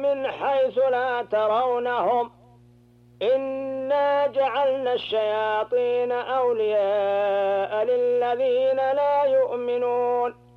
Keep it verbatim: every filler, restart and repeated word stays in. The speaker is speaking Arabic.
من حيث لا ترونهم إنا جعلنا الشياطين أولياء للذين لا يؤمنون